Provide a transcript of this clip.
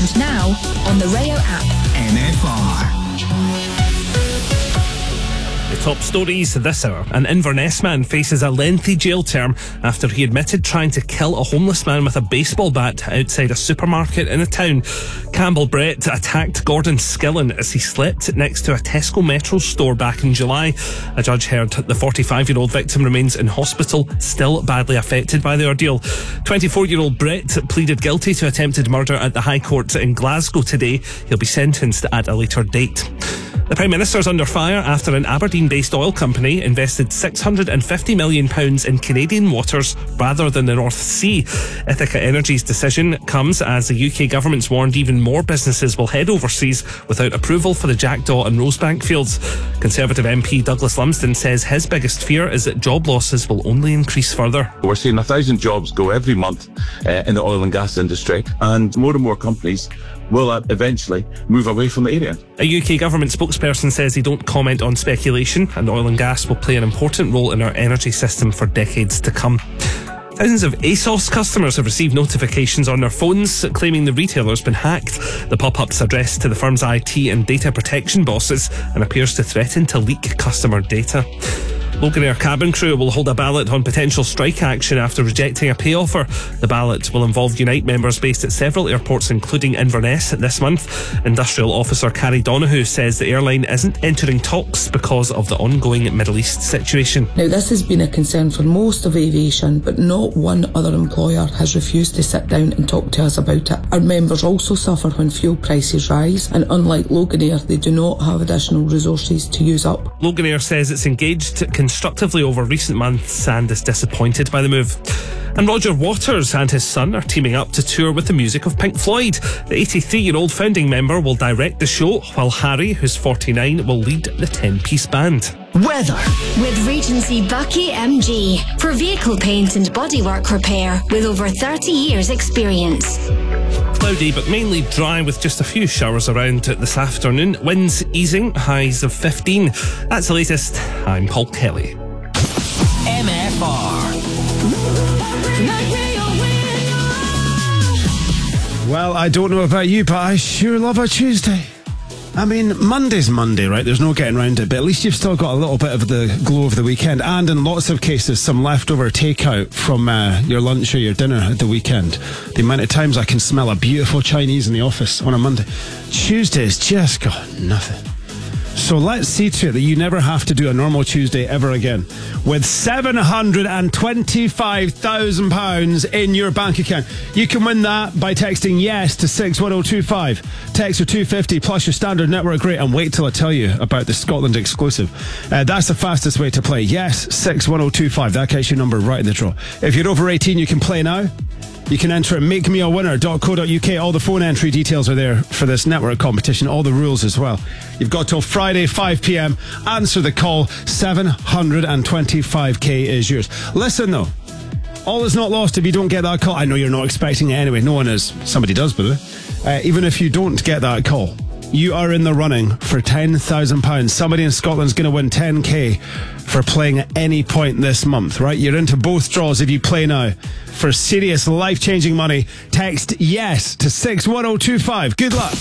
And now, on the Rayo app. NFR. The top stories this hour. An Inverness man faces a lengthy jail term after he admitted trying to kill a homeless man with a baseball bat outside a supermarket in a town. Campbell Brett attacked Gordon Skillen as he slept next to a Tesco Metro store back in July. A judge heard the 45-year-old victim remains in hospital, still badly affected by the ordeal. 24-year-old Brett pleaded guilty to attempted murder at the High Court in Glasgow today. He'll be sentenced at a later date. The Prime Minister's under fire after an Aberdeen-based oil company invested £650 million in Canadian waters rather than the North Sea. Ithaca Energy's decision comes as the UK government's warned even more businesses will head overseas without approval for the Jackdaw and Rosebank fields. Conservative MP Douglas Lumsden says his biggest fear is that job losses will only increase further. We're seeing 1,000 jobs go every month in the oil and gas industry, and more companies will eventually move away from the area. A UK government spokesperson says they don't comment on speculation, and oil and gas will play an important role in our energy system for decades to come. Thousands of ASOS customers have received notifications on their phones claiming the retailer's been hacked. The pop-up's addressed to the firm's IT and data protection bosses and appears to threaten to leak customer data. Loganair cabin crew will hold a ballot on potential strike action after rejecting a pay offer. The ballot will involve Unite members based at several airports, including Inverness, this month. Industrial officer Carrie Donoghue says the airline isn't entering talks because of the ongoing Middle East situation. Now, this has been a concern for most of aviation, but not one other employer has refused to sit down and talk to us about it. Our members also suffer when fuel prices rise, and unlike Loganair, they do not have additional resources to use up. Loganair says it's engaged constructively over recent months and is disappointed by the move. And Roger Waters and his son are teaming up to tour with the music of Pink Floyd. The 83-year-old founding member will direct the show, while Harry, who's 49, will lead the 10-piece band. Weather. With Regency Bucky MG for vehicle paint and bodywork repair with over 30 years experience. Cloudy but mainly dry with just a few showers around this afternoon. Winds easing, highs of 15. That's the latest. I'm Paul Kelly. NFR. Well, I don't know about you, but I sure love a Tuesday. I mean, Monday's Monday, right? There's no getting around it, but at least you've still got a little bit of the glow of the weekend, and in lots of cases, some leftover takeout from your lunch or your dinner at the weekend. The amount of times I can smell a beautiful Chinese in the office on a Monday. Tuesday's just got nothing. So let's see to it that you never have to do a normal Tuesday ever again. With £725,000 in your bank account. You can win that by texting yes to 61025. Text or 250 plus your standard network rate, and wait till I tell you about the Scotland exclusive. That's the fastest way to play. Yes, 61025. That gets your number right in the draw. If you're over 18, you can play now. You can enter at makemeawinner.co.uk. All the phone entry details are there for this network competition, all the rules as well. You've got till Friday, 5 p.m. Answer the call. 725k is yours. Listen, though. All is not lost if you don't get that call. I know you're not expecting it anyway. No one is. Somebody does, by the way. Even if you don't get that call, you are in the running for £10,000. Somebody in Scotland's going to win 10k for playing at any point this month, right? You're into both draws if you play now. For serious life-changing money, text yes to 61025. Good luck.